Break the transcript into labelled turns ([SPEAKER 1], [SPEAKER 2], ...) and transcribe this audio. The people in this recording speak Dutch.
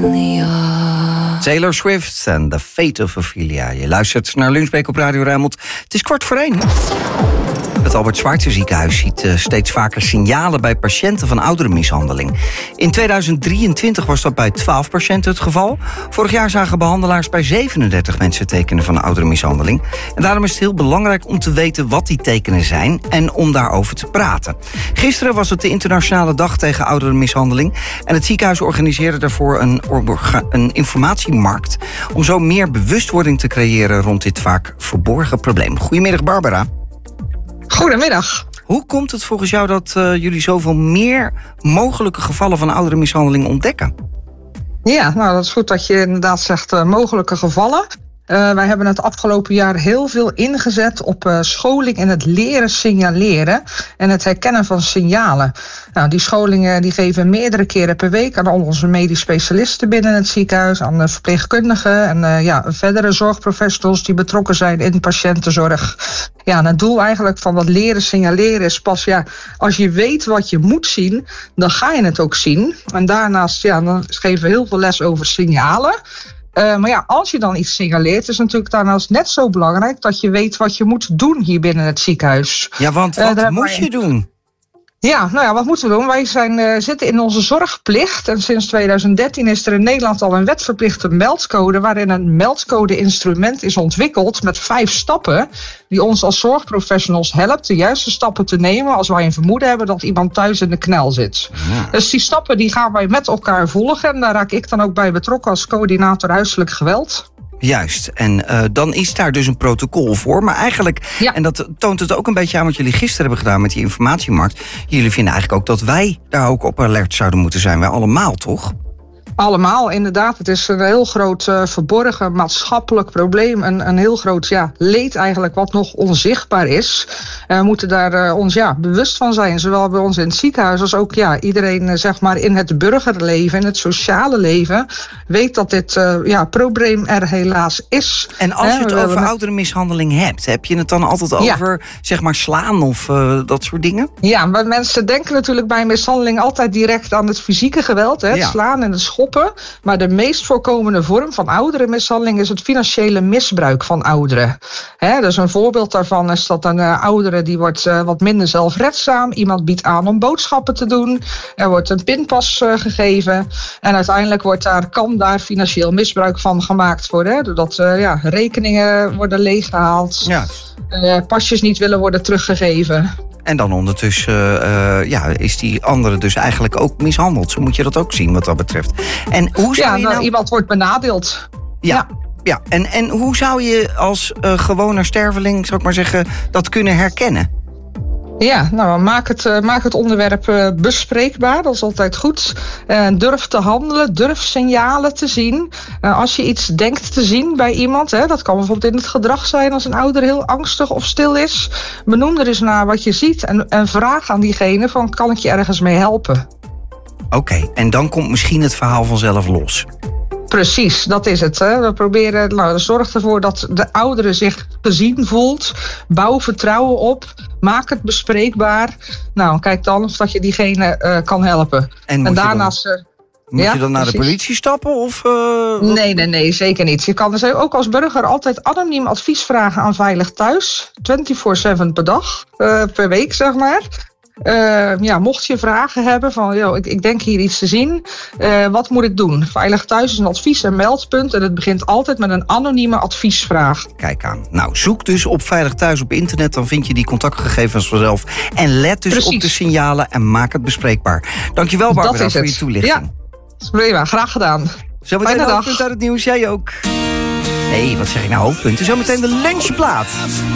[SPEAKER 1] Ophelia.
[SPEAKER 2] Taylor Swift en The Fate of Ophelia. Je luistert naar Lunchbreak op Radio Rijnmond. Het is 1:15. Het Albert Schweitzer ziekenhuis ziet steeds vaker signalen bij patiënten van ouderenmishandeling. In 2023 was dat bij 12 patiënten het geval. Vorig jaar zagen behandelaars bij 37 mensen tekenen van ouderenmishandeling. En daarom is het heel belangrijk om te weten wat die tekenen zijn en om daarover te praten. Gisteren was het de Internationale Dag tegen ouderenmishandeling. En het ziekenhuis organiseerde daarvoor een informatiemarkt om zo meer bewustwording te creëren rond dit vaak verborgen probleem. Goedemiddag, Barbara.
[SPEAKER 3] Goedemiddag.
[SPEAKER 2] Hoe komt het volgens jou dat jullie zoveel meer mogelijke gevallen van ouderenmishandeling ontdekken?
[SPEAKER 3] Ja, nou dat is goed dat je inderdaad zegt mogelijke gevallen. Wij hebben het afgelopen jaar heel veel ingezet op scholing en het leren signaleren en het herkennen van signalen. Nou, die scholingen die geven meerdere keren per week aan al onze medisch specialisten binnen het ziekenhuis, aan de verpleegkundigen en verdere zorgprofessionals die betrokken zijn in patiëntenzorg. Ja, en het doel eigenlijk van dat leren signaleren is pas als je weet wat je moet zien, dan ga je het ook zien. En daarnaast dan geven we heel veel les over signalen. Maar als je dan iets signaleert, is natuurlijk daarnaast net zo belangrijk dat je weet wat je moet doen hier binnen het ziekenhuis.
[SPEAKER 2] Ja, want wat moet je doen?
[SPEAKER 3] Ja, wat moeten we doen? Wij zitten in onze zorgplicht en sinds 2013 is er in Nederland al een wetverplichte meldcode waarin een meldcode-instrument is ontwikkeld met 5 stappen die ons als zorgprofessionals helpt de juiste stappen te nemen als wij een vermoeden hebben dat iemand thuis in de knel zit. Ja. Dus die stappen die gaan wij met elkaar volgen en daar raak ik dan ook bij betrokken als coördinator huiselijk geweld.
[SPEAKER 2] Juist, en dan is daar dus een protocol voor. Maar eigenlijk, en dat toont het ook een beetje aan wat jullie gisteren hebben gedaan met die informatiemarkt. Jullie vinden eigenlijk ook dat wij daar ook op alert zouden moeten zijn. Wij allemaal, toch?
[SPEAKER 3] Allemaal, inderdaad. Het is een heel groot verborgen maatschappelijk probleem. Een heel groot leed eigenlijk wat nog onzichtbaar is. We moeten daar ons bewust van zijn. Zowel bij ons in het ziekenhuis als ook iedereen zeg maar in het burgerleven, in het sociale leven, weet dat dit probleem er helaas is.
[SPEAKER 2] En als je het over ouderenmishandeling hebt, heb je het dan altijd over zeg maar slaan of dat soort dingen? Ja,
[SPEAKER 3] maar mensen denken natuurlijk bij mishandeling altijd direct aan het fysieke geweld. Het slaan en het schoppen. Maar de meest voorkomende vorm van ouderenmishandeling is het financiële misbruik van ouderen. Dus een voorbeeld daarvan is dat een oudere die wordt wat minder zelfredzaam. Iemand biedt aan om boodschappen te doen. Er wordt een pinpas gegeven. En uiteindelijk kan daar financieel misbruik van gemaakt worden. Doordat rekeningen worden leeggehaald. Pasjes niet willen worden teruggegeven.
[SPEAKER 2] En dan ondertussen is die andere dus eigenlijk ook mishandeld. Zo moet je dat ook zien wat dat betreft. En hoe zou je
[SPEAKER 3] iemand wordt benadeeld.
[SPEAKER 2] Ja. En hoe zou je als gewone sterveling, zou ik maar zeggen, dat kunnen herkennen?
[SPEAKER 3] Ja, maak het onderwerp bespreekbaar, dat is altijd goed. Durf te handelen, durf signalen te zien. Als je iets denkt te zien bij iemand, dat kan bijvoorbeeld in het gedrag zijn als een ouder heel angstig of stil is. Benoem er eens naar wat je ziet en vraag aan diegene van kan ik je ergens mee helpen?
[SPEAKER 2] Oké, en dan komt misschien het verhaal vanzelf los.
[SPEAKER 3] Precies, dat is het. We proberen, zorg ervoor dat de oudere zich gezien voelt. Bouw vertrouwen op. Maak het bespreekbaar. Kijk dan of dat je diegene kan helpen.
[SPEAKER 2] En daarnaast... Moet je dan naar de politie stappen? Of,
[SPEAKER 3] Nee, zeker niet. Je kan dus ook als burger altijd anoniem advies vragen aan Veilig Thuis. 24/7 per dag, per week zeg maar. Mocht je vragen hebben van ik denk hier iets te zien, wat moet ik doen? Veilig Thuis is een advies- en meldpunt en het begint altijd met een anonieme adviesvraag.
[SPEAKER 2] Kijk aan. Zoek dus op Veilig Thuis op internet, dan vind je die contactgegevens vanzelf. En let dus op de signalen en maak het bespreekbaar. Dankjewel Barbara voor je toelichting.
[SPEAKER 3] Ja, prima, graag gedaan.
[SPEAKER 2] Zometeen de hoofdpunt uit het nieuws, jij ook. Nee, wat zeg ik nou, hoofdpunten? Zometeen de lunchplaat.